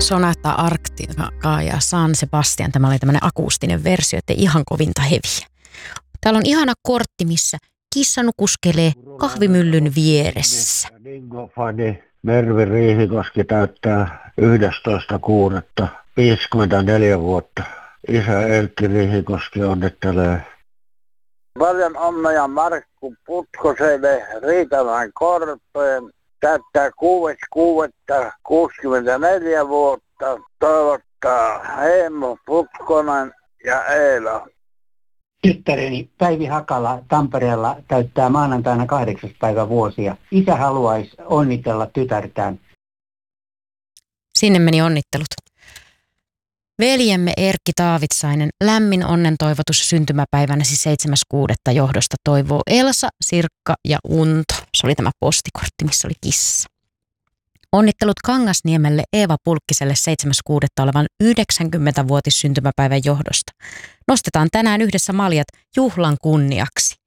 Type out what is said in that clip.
Sonata Arctica ja San Sebastian. Tämä oli tämmöinen akustinen versio, että ihan kovinta heviä. Täällä on ihana kortti, missä kissa nukuskelee kahvimyllyn vieressä. Dingofani Mervi Riihikoski täyttää 11.6. 54 vuotta. Isä Erkki Riihikoski onnittelee. Paljon onnea Markku Putkoselle Riitamäen korpeen. Täyttää 6.6.64 vuotta. Toivottaa Heimo Putkonen ja Eila. Tyttäreni Päivi Hakala Tampereella täyttää maanantaina 8. päivä vuosia. Isä haluaisi onnitella tytärtään. Sinne meni onnittelut. Veljemme Erkki Taavitsainen, lämmin onnen toivotus syntymäpäivänäsi 7.6. johdosta toivoo Elsa, Sirkka ja Unto. Se oli tämä postikortti, missä oli kissa. Onnittelut Kangasniemelle Eeva Pulkkiselle 7.6. olevan 90-vuotis syntymäpäivän johdosta. Nostetaan tänään yhdessä maljat juhlan kunniaksi.